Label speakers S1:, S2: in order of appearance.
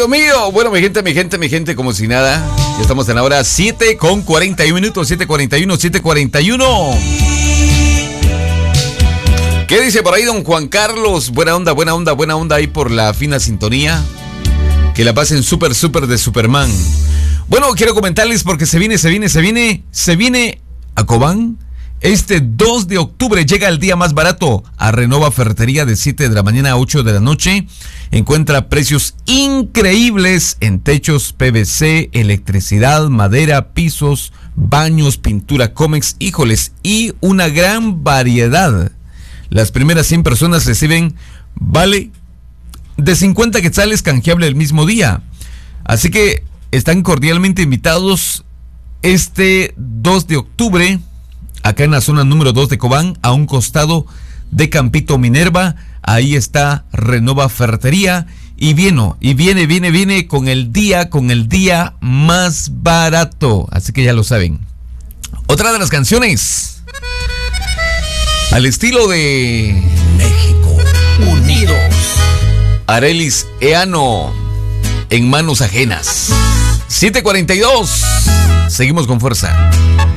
S1: Dios mío. Bueno, mi gente, como si nada. Ya estamos en la hora 7:41, 7:41. ¿Qué dice por ahí don Juan Carlos? Buena onda ahí por la fina sintonía. Que la pasen súper de Superman. Bueno, quiero comentarles porque se viene a Cobán. Este 2 de octubre llega el día más barato a Renova Ferretería de 7 de la mañana a 8 de la noche. Encuentra precios increíbles en techos PVC, electricidad, madera, pisos, baños, pintura Comex, híjoles, y una gran variedad. Las primeras 100 personas reciben vale de 50 quetzales canjeable el mismo día. Así que están cordialmente invitados este 2 de octubre acá en la zona número 2 de Cobán, a un costado de Campito Minerva. Ahí está Renova Ferretería y viene con el día más barato. Así que ya lo saben. Otra de las canciones al estilo de
S2: México Unidos.
S1: Arelis Eano, En manos ajenas. 7:42. Seguimos con fuerza.